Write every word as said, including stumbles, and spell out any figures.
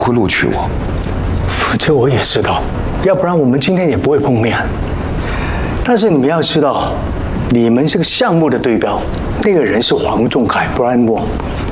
会录取我。 这我也知道，要不然我们今天也不会碰面。但是你们要知道，你们这个项目的对标，那个人是黄仲凯 （Brian Wong），